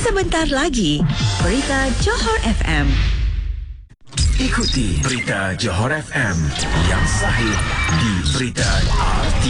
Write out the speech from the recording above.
Sebentar lagi, Berita Johor FM. Ikuti Berita Johor FM yang sahih di Berita RT.